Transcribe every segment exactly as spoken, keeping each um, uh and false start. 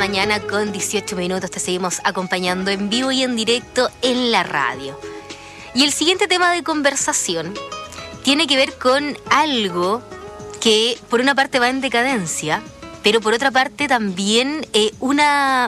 mañana con dieciocho minutos. Te seguimos acompañando en vivo y en directo en la radio. Y el siguiente tema de conversación tiene que ver con algo que por una parte va en decadencia, pero por otra parte también eh, una,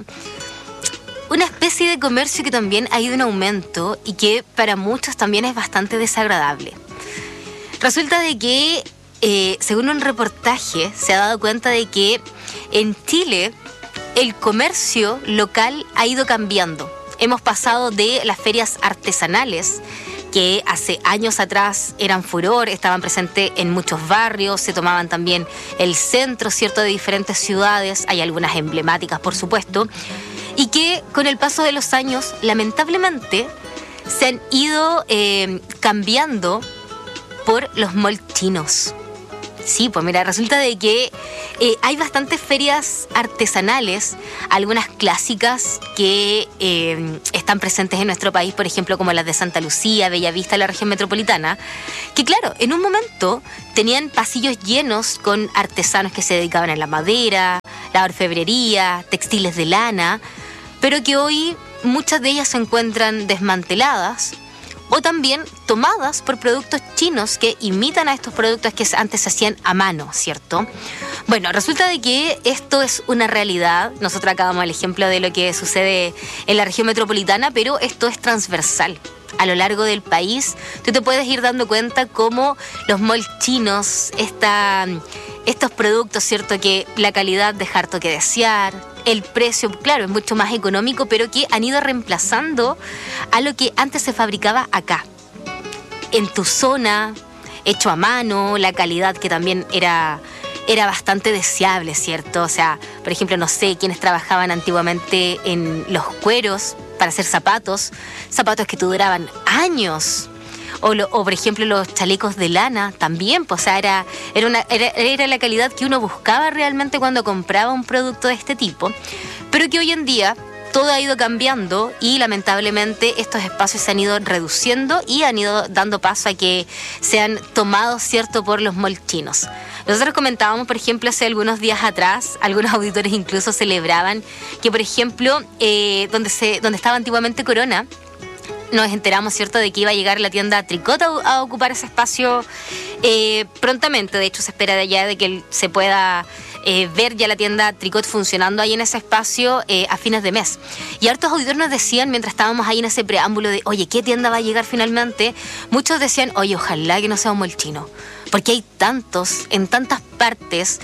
una especie de comercio que también ha ido en aumento y que para muchos también es bastante desagradable. Resulta de que, eh, según un reportaje, se ha dado cuenta de que en Chile el comercio local ha ido cambiando. Hemos pasado de las ferias artesanales, que hace años atrás eran furor, estaban presentes en muchos barrios, se tomaban también el centro, ¿cierto?, de diferentes ciudades, hay algunas emblemáticas, por supuesto, y que con el paso de los años, lamentablemente, se han ido eh, cambiando por los malls chinos. Sí, pues mira, resulta de que eh, hay bastantes ferias artesanales, algunas clásicas que eh, están presentes en nuestro país, por ejemplo, como las de Santa Lucía, Bellavista, la región metropolitana, que claro, en un momento tenían pasillos llenos con artesanos que se dedicaban a la madera, la orfebrería, textiles de lana, pero que hoy muchas de ellas se encuentran desmanteladas, o también tomadas por productos chinos que imitan a estos productos que antes se hacían a mano, ¿cierto? Bueno, resulta de que esto es una realidad. Nosotros acá damos el ejemplo de lo que sucede en la región metropolitana, pero esto es transversal. A lo largo del país, tú te puedes ir dando cuenta cómo los malls chinos, esta, estos productos, ¿cierto?, que la calidad deja harto que desear, el precio, claro, es mucho más económico, pero que han ido reemplazando a lo que antes se fabricaba acá, en tu zona, hecho a mano, la calidad que también era, era bastante deseable, ¿cierto? O sea, por ejemplo, no sé, quienes trabajaban antiguamente en los cueros para hacer zapatos, zapatos que te duraban años. O, lo, o por ejemplo los chalecos de lana también, pues, o sea, era, era, una, era, era la calidad que uno buscaba realmente cuando compraba un producto de este tipo, pero que hoy en día todo ha ido cambiando y lamentablemente estos espacios se han ido reduciendo y han ido dando paso a que sean tomados, ¿cierto?, por los malls chinos. Nosotros comentábamos, por ejemplo, hace algunos días atrás, algunos auditores incluso celebraban que, por ejemplo, eh, donde, se, donde estaba antiguamente Corona, nos enteramos, ¿cierto?, de que iba a llegar la tienda Tricot a, a ocupar ese espacio eh, prontamente. De hecho, se espera de allá de que se pueda eh, ver ya la tienda Tricot funcionando ahí en ese espacio eh, a fines de mes. Y hartos auditores nos decían, mientras estábamos ahí en ese preámbulo de, oye, ¿qué tienda va a llegar finalmente? Muchos decían, oye, ojalá que no sea un mall chino, porque hay tantos, en tantas partes,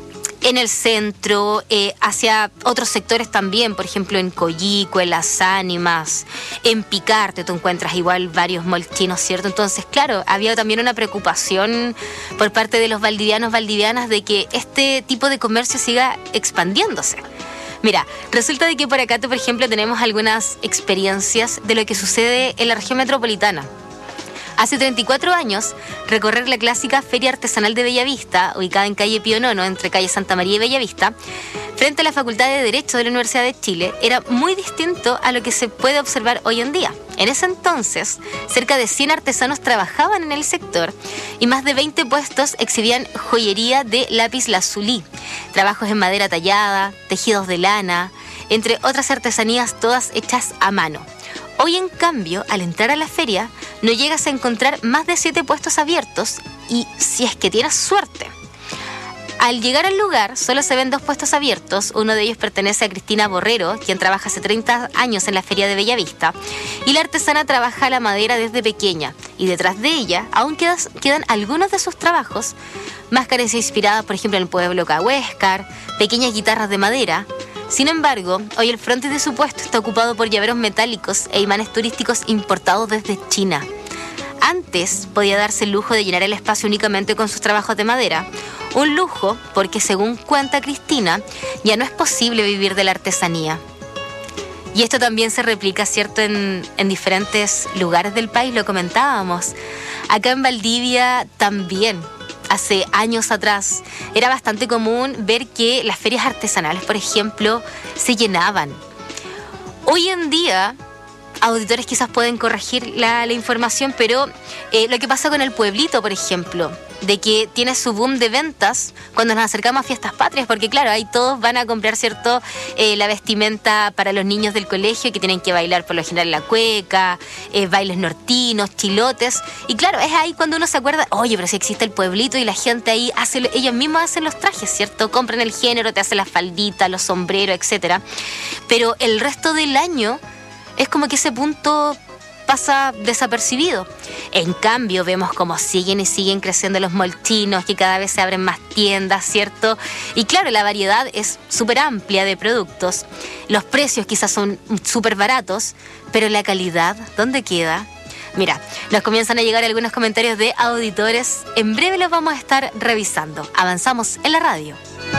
en el centro, eh, hacia otros sectores también, por ejemplo en Coyico, en Las Ánimas, en Picarte, tú encuentras igual varios malls chinos, ¿cierto? Entonces, claro, había también una preocupación por parte de los valdivianos, valdivianas, de que este tipo de comercio siga expandiéndose. Mira, resulta de que por acá, tú, por ejemplo, tenemos algunas experiencias de lo que sucede en la región metropolitana. Hace treinta y cuatro años, recorrer la clásica Feria Artesanal de Bellavista, ubicada en calle Pío Nono, entre calle Santa María y Bellavista, frente a la Facultad de Derecho de la Universidad de Chile, era muy distinto a lo que se puede observar hoy en día. En ese entonces, cerca de cien artesanos trabajaban en el sector y más de veinte puestos exhibían joyería de lápiz lazulí, trabajos en madera tallada, tejidos de lana, entre otras artesanías todas hechas a mano. Hoy, en cambio, al entrar a la feria, no llegas a encontrar más de siete puestos abiertos y si es que tienes suerte. Al llegar al lugar, solo se ven dos puestos abiertos. Uno de ellos pertenece a Cristina Borrero, quien trabaja hace treinta años en la feria de Bellavista, y la artesana trabaja la madera desde pequeña, y detrás de ella aún quedas, quedan algunos de sus trabajos, máscaras inspiradas, por ejemplo, en el pueblo cahuéscar, pequeñas guitarras de madera. Sin embargo, hoy el frontis de su puesto está ocupado por llaveros metálicos e imanes turísticos importados desde China. Antes podía darse el lujo de llenar el espacio únicamente con sus trabajos de madera. Un lujo porque, según cuenta Cristina, ya no es posible vivir de la artesanía. Y esto también se replica, ¿cierto?, en, en diferentes lugares del país, lo comentábamos. Acá en Valdivia también. Hace años atrás era bastante común ver que las ferias artesanales, por ejemplo, se llenaban. Hoy en día auditores quizás pueden corregir la, la información, pero eh, lo que pasa con el pueblito, por ejemplo, de que tiene su boom de ventas cuando nos acercamos a fiestas patrias, porque claro, ahí todos van a comprar, ¿cierto?, eh, la vestimenta para los niños del colegio que tienen que bailar por lo general la cueca, eh, bailes nortinos, chilotes, y claro, es ahí cuando uno se acuerda, oye, pero si existe el pueblito y la gente ahí hace, ellos mismos hacen los trajes, ¿cierto? Compran el género, te hacen las falditas, los sombreros, etcétera. Pero el resto del año es como que ese punto pasa desapercibido. En cambio, vemos cómo siguen y siguen creciendo los molchinos, que cada vez se abren más tiendas, ¿cierto? Y claro, la variedad es súper amplia de productos. Los precios quizás son súper baratos, pero la calidad, ¿dónde queda? Mira, nos comienzan a llegar algunos comentarios de auditores. En breve los vamos a estar revisando. Avanzamos en la radio.